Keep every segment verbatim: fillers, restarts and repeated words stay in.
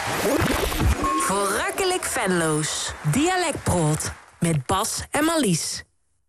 Verrukkelijk Venlo's. Dialectbrood. Met Bas en Marlies.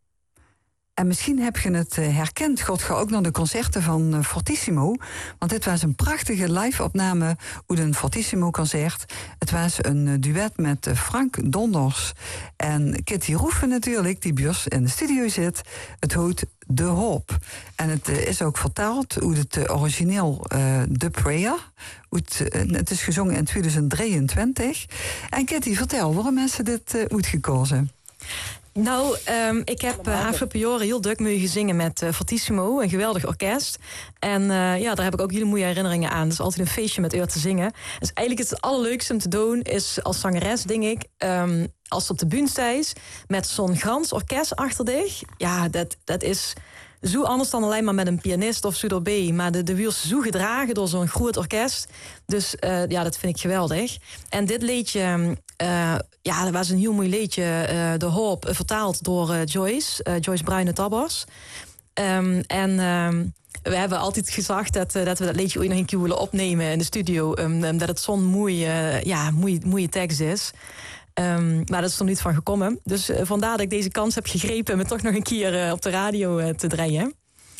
En misschien heb je het herkend. God, ga ook naar de concerten van Fortissimo. Want dit was een prachtige live-opname uit een Fortissimo-concert. Het was een duet met Frank Donders en Kitty Roefen natuurlijk, die bij ons in de studio zit. Het heet De Hoop. En het is ook vertaald uit het origineel uh, The Prayer. Uit, uh, het is gezongen in tweeduizend drieëntwintig. En Kitty, vertel, waarom mensen dit uh, uitgekozen? Nou, um, ik heb uh, afgelopen jaren heel druk mogen zingen met uh, Fortissimo, een geweldig orkest. En uh, ja, daar heb ik ook hele mooie herinneringen aan. Het is altijd een feestje met u te zingen. Dus eigenlijk is het allerleukste om te doen is als zangeres, denk ik, um, als het op de bühne staat met zo'n gans orkest achter dich. Ja, dat, dat is zo anders dan alleen maar met een pianist of zo erbij. Maar de, de wiels zo gedragen door zo'n groot orkest. Dus uh, ja, dat vind ik geweldig. En dit liedje, uh, ja, dat was een heel mooi liedje. Uh, De Hoop, uh, vertaald door uh, Joyce, uh, Joyce Bruine-Tabbers. Um, en um, we hebben altijd gezegd dat, uh, dat we dat liedje ooit nog een keer willen opnemen in de studio. Um, um, dat het zo'n mooie, uh, ja, mooie, mooie tekst is. Um, maar dat is er niet van gekomen. Dus uh, vandaar dat ik deze kans heb gegrepen om het toch nog een keer uh, op de radio uh, te draaien.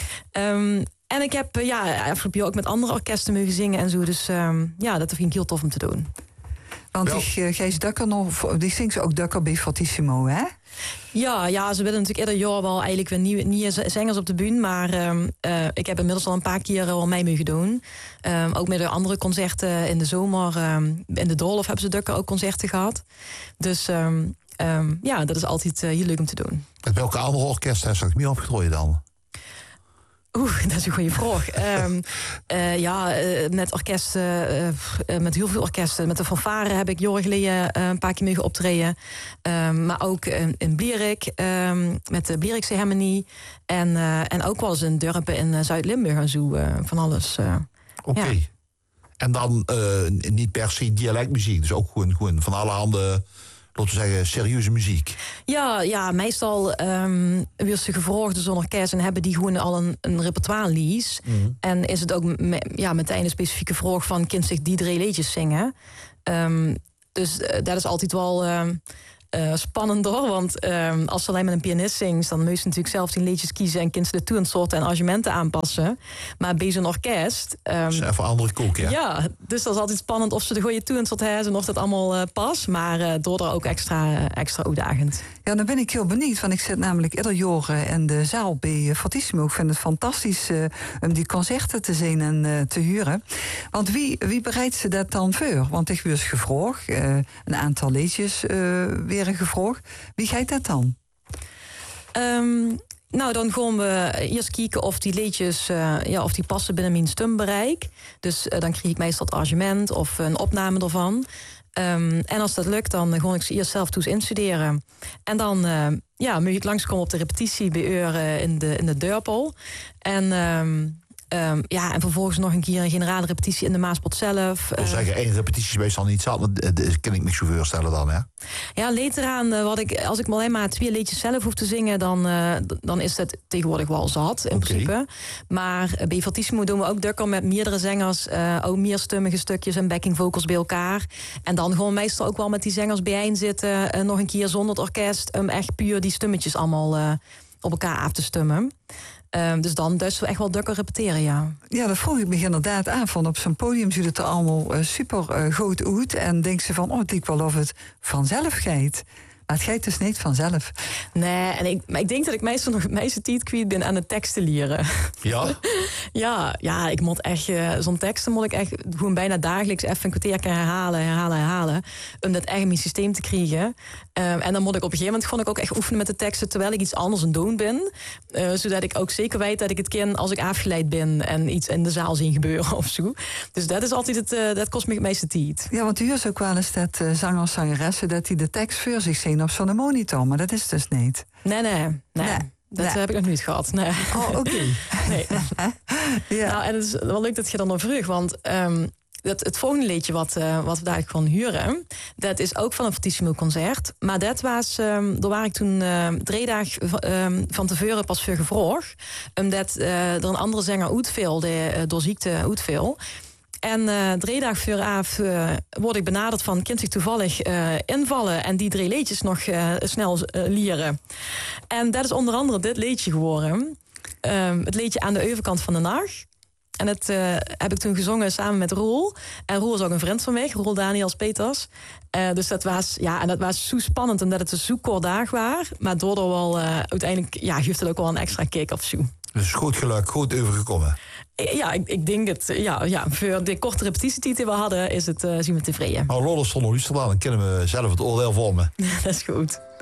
Um, en ik heb uh, ja, afgelopen jaar ook met andere orkesten mogen zingen en zo. Dus um, ja, dat vind ik heel tof om te doen. Want die uh, Gijs Dukker nog, die zingt ze ook Dukker bij Fortissimo, hè? Ja, ja, ze willen natuurlijk ieder jaar wel eigenlijk weer nieuwe, nieuwe zangers op de bühne. Maar um, uh, ik heb inmiddels al een paar keer al mee mogen doen. Um, ook met de andere concerten in de zomer. Um, in de Doolhof hebben ze Dukker ook concerten gehad. Dus um, um, ja, dat is altijd uh, heel leuk om te doen. Met welke andere orkesten heb je meer opgetrooid dan? Oeh, dat is een goede vraag. um, uh, ja, uh, met orkesten, uh, uh, met heel veel orkesten. Met de fanfare heb ik jaren geleden uh, een paar keer mee optreden. Um, maar ook uh, in Blierik, um, met de Blierikse Harmonie. En, uh, en ook wel eens in dorpen in uh, Zuid-Limburg en zo, uh, van alles. Uh, Oké. Okay. Ja. En dan uh, niet per se dialectmuziek, dus ook gewoon, gewoon van alle handen, laten we zeggen, serieuze muziek. Ja, ja, meestal um, weer ze gevraagd zo'n orkest en hebben die gewoon al een, een repertoire lease. Mm. En is het ook me, ja, meteen een specifieke vraag van, kind zich die drie liedjes zingen? Um, dus uh, dat is altijd wel um, uh, spannender, want um, als ze alleen met een pianist zingt, dan moet je natuurlijk zelf die liedjes kiezen en kind ze de toonsoorten en arrangementen aanpassen. Maar bij zo'n orkest... Um, dat is even andere koek, ja. Ja, dus dat is altijd spannend of ze de goede toonsoort hebben en of dat allemaal uh, past. Maar uh, door er ook extra, uh, extra uitdagend. Ja, dan ben ik heel benieuwd, want ik zit namelijk ieder jaar in de zaal bij Fortissimo. Ik vind het fantastisch uh, om die concerten te zien en uh, te huren. Want wie, wie bereidt ze dat dan voor? Want ik was gevraagd, uh, een aantal liedjes uh, weer gevraagd. Wie gaat dat dan? Um, nou, dan gaan we eerst kijken of die liedjes uh, ja, of die passen binnen mijn stembereik. Dus uh, dan krijg ik meestal het arrangement of een opname ervan. Um, en als dat lukt, dan ga ik ze eerst zelf toes instuderen. En dan uh, ja, moet je langskomen op de repetitie bij u uh, in de, in de Deurpol. En... Um, Um, ja, en vervolgens nog een keer een generale repetitie in de Maaspot zelf. Ik wil zeggen, één repetitie is meestal niet zat, maar dat kan ik me zo voorstellen dan, hè? Ja, later aan, uh, wat ik, als ik maar alleen maar twee liedjes zelf hoef te zingen, dan, uh, dan is dat tegenwoordig wel zat, in okay. principe. Maar uh, bij Fortissimo doen we ook dukker met meerdere zangers, uh, ook meerstummige stukjes en backing vocals bij elkaar. En dan gewoon meestal ook wel met die zangers bijeen zitten, uh, nog een keer zonder het orkest, um, echt puur die stummetjes allemaal uh, op elkaar af te stummen. Um, dus dan dus we echt wel dukker repeteren, ja. Ja, dat vroeg ik me inderdaad aan. Van op zo'n podium ziet het er allemaal uh, super uh, goed uit. En denk ze van, oh, het lijkt wel of het vanzelf gaat. Maar het gaat dus niet vanzelf. Nee, en ik, maar ik denk dat ik meestal nog het meeste tijd kwijt ben aan de teksten leren. Ja? ja, ja, ik moet echt, uh, zo'n teksten moet ik echt gewoon bijna dagelijks even een kwartier herhalen, herhalen, herhalen. Om dat echt in mijn systeem te krijgen. Uh, en dan moet ik op een gegeven moment gewoon ook echt oefenen met de teksten terwijl ik iets anders aan het doen ben. Uh, zodat ik ook zeker weet dat ik het ken als ik afgeleid ben en iets in de zaal zien gebeuren of zo. Dus dat is altijd het, uh, dat kost me het meeste tijd. Ja, want u is ook wel eens dat uh, zangers, zangeressen, dat die de tekst voor zich zien op zo'n monitor, maar dat is dus niet. Nee, nee, nee. nee. Dat nee. heb ik nog niet gehad. Nee. Oh, oké. Okay. nee. ja. Nou, en het is wel leuk dat je dan nog vroeg, want um, het, het volgende liedje wat, uh, wat we daar gewoon huren, dat is ook van een Fortissimo concert. Maar dat was, um, daar waar ik toen uh, drie dagen um, van tevoren pas voor gevraagd, omdat uh, er een andere zanger uitviel, die uh, door ziekte uitviel. En uh, drie dagen vooraf uh, word ik benaderd van... kind zich toevallig uh, invallen en die drie liedjes nog uh, snel uh, lieren. En dat is onder andere dit liedje geworden. Um, het liedje Aan de overkant van de nacht. En dat uh, heb ik toen gezongen samen met Roel. En Roel is ook een vriend van mij, Roel Daniels Peters. Uh, dus dat was, ja, en dat was zo spannend omdat het een zo kort dag was. Maar doordat wel uh, uiteindelijk, ja, geeft het ook wel een extra kick of zo. Dus goed geluk, goed overgekomen. Ja, ik, ik denk het. Ja, ja, voor de korte repetitietijd die we hadden, is het uh, zien we tevreden. Nou, Lollers zonder Luisterdam, dan kennen we zelf het oordeel vormen. Dat is goed.